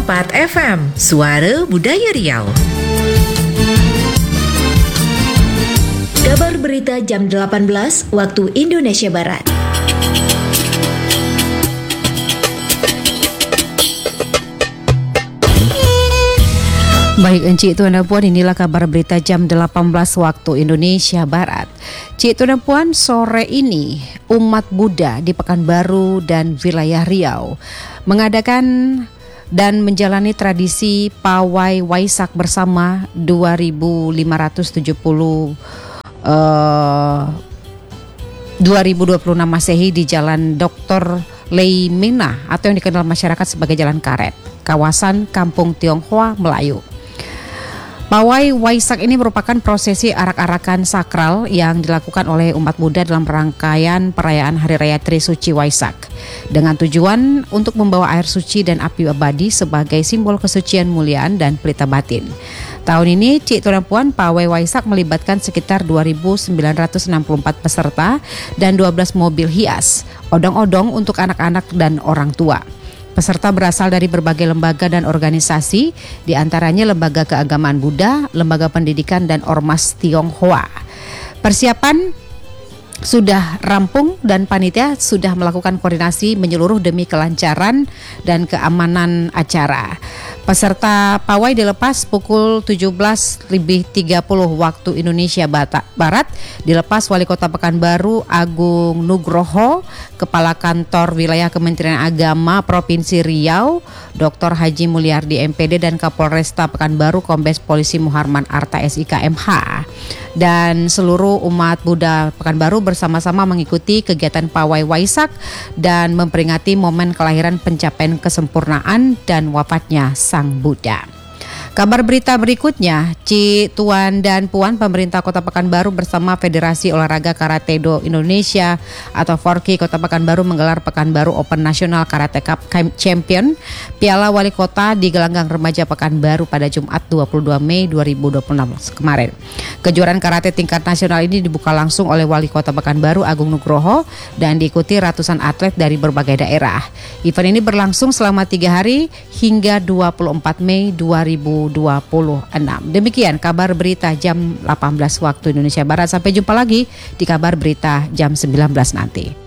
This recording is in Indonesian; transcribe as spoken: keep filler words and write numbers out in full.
empat F M, Suara Budaya Riau. Kabar berita jam delapan belas waktu Indonesia Barat. Baik Encik Tuan dan Puan, inilah kabar berita jam delapan belas waktu Indonesia Barat. Cik Tuan dan Puan, sore ini umat Buddha di Pekanbaru dan wilayah Riau mengadakan dan menjalani tradisi Pawai Waisak bersama dua ribu lima ratus tujuh puluh uh, dua ribu dua puluh enam Masehi di Jalan Doktor Leimena atau yang dikenal masyarakat sebagai Jalan Karet, kawasan Kampung Tionghoa, Melayu. Pawai Waisak ini merupakan prosesi arak-arakan sakral yang dilakukan oleh umat Buddha dalam rangkaian perayaan Hari Raya Trisuci Waisak dengan tujuan untuk membawa air suci dan api abadi sebagai simbol kesucian, muliaan, dan pelita batin. Tahun ini, Cik Tuan dan Puan, Pawai Waisak melibatkan sekitar dua ribu sembilan ratus enam puluh empat peserta dan dua belas mobil hias, odong-odong untuk anak-anak dan orang tua. Peserta berasal dari berbagai lembaga dan organisasi, diantaranya Lembaga Keagamaan Buddha, Lembaga Pendidikan, dan Ormas Tionghoa. Persiapan sudah rampung dan panitia sudah melakukan koordinasi menyeluruh demi kelancaran dan keamanan acara. Peserta pawai dilepas pukul tujuh belas lebih tiga puluh waktu Indonesia Barat. Dilepas Wali Kota Pekanbaru Agung Nugroho, Kepala Kantor Wilayah Kementerian Agama Provinsi Riau Doktor Haji Mulyardi M Pd dan Kapolresta Pekanbaru Kombes Polisi Muharman Arta S I K M H. Dan seluruh umat Buddha Pekanbaru bersama-sama mengikuti kegiatan Pawai Waisak dan memperingati momen kelahiran pencapaian kesempurnaan dan wafatnya Sang Buddha. Kabar berita berikutnya, Cik Tuan dan Puan, pemerintah Kota Pekanbaru bersama Federasi Olahraga Karate Do Indonesia atau Forki Kota Pekanbaru menggelar Pekanbaru Open National Karate Cup Champion Piala Wali Kota di Gelanggang Remaja Pekanbaru pada Jumat dua puluh dua Mei dua ribu dua puluh enam kemarin. Kejuaraan karate tingkat nasional ini dibuka langsung oleh Wali Kota Pekanbaru Agung Nugroho dan diikuti ratusan atlet dari berbagai daerah. Event ini berlangsung selama tiga hari hingga dua puluh empat Mei dua ribu dua puluh enam. Demikian kabar berita jam delapan belas waktu Indonesia Barat. Sampai jumpa lagi di kabar berita jam sembilan belas nanti.